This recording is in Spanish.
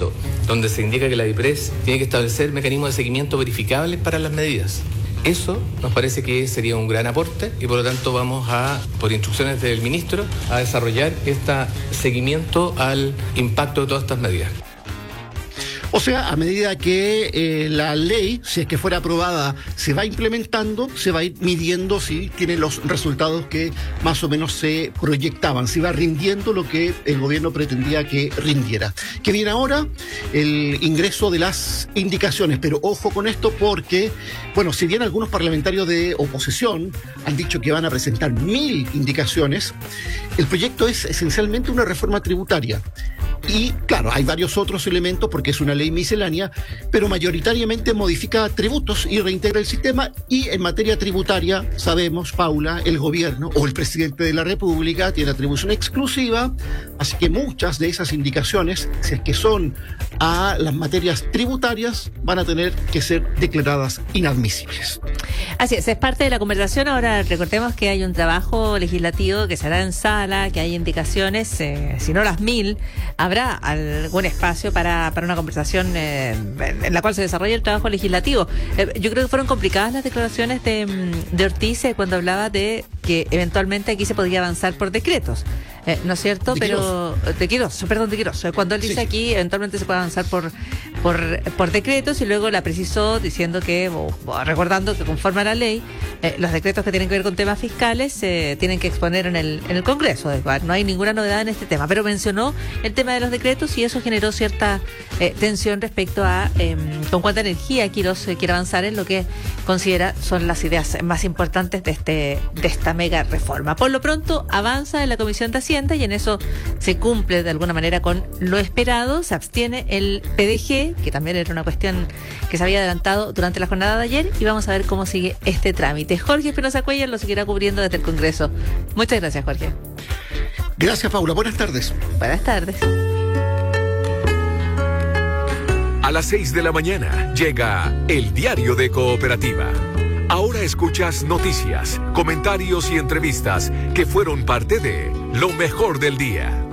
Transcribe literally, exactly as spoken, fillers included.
documento donde se indica que la DIPRES tiene que establecer mecanismos de seguimiento verificables para las medidas. Eso nos parece que sería un gran aporte y por lo tanto vamos a, por instrucciones del ministro, a desarrollar este seguimiento al impacto de todas estas medidas. O sea, a medida que eh, la ley, si es que fuera aprobada, se va implementando, se va a ir midiendo si tiene los resultados que más o menos se proyectaban, si va rindiendo lo que el gobierno pretendía que rindiera. Que viene ahora el ingreso de las indicaciones, pero ojo con esto porque, bueno, si bien algunos parlamentarios de oposición han dicho que van a presentar mil indicaciones, el proyecto es esencialmente una reforma tributaria. Y claro, hay varios otros elementos porque es una ley miscelánea, pero mayoritariamente modifica tributos y reintegra el sistema. Y en materia tributaria, sabemos, Paula, el gobierno o el presidente de la República tiene atribución exclusiva, así que muchas de esas indicaciones, si es que son a las materias tributarias, van a tener que ser declaradas inadmisibles. Así es, es parte de la conversación. Ahora recordemos que hay un trabajo legislativo que se hará en sala, que hay indicaciones, eh, si no las mil, habrá algún espacio para, para una conversación eh, en la cual se desarrolla el trabajo legislativo. Eh, yo creo que fueron complicadas las declaraciones de, de Ortiz eh, cuando hablaba de que eventualmente aquí se podría avanzar por decretos. Eh, ¿No es cierto? De Pero de Quirós, perdón, de Quirós. Cuando él dice sí. Aquí, eventualmente se puede avanzar por por por decretos y luego la precisó diciendo que, o, o recordando que conforme a la ley, eh, los decretos que tienen que ver con temas fiscales se eh, tienen que exponer en el en el Congreso. No hay ninguna novedad en este tema, pero mencionó el tema de los decretos y eso generó cierta eh, tensión respecto a eh, con cuánta energía Quirós eh, quiere avanzar en lo que considera son las ideas más importantes de este de esta mega reforma. Por lo pronto avanza en la Comisión de Hacienda y en eso se cumple de alguna manera con lo esperado. Se abstiene el P D G, que también era una cuestión que se había adelantado durante la jornada de ayer, y vamos a ver cómo sigue este trámite. Jorge Espinosa Cuellar lo seguirá cubriendo desde el Congreso. Muchas gracias, Jorge. Gracias, Paula. Buenas tardes. Buenas tardes. A las seis de la mañana llega el Diario de Cooperativa. Ahora escuchas noticias, comentarios y entrevistas que fueron parte de Lo Mejor del Día.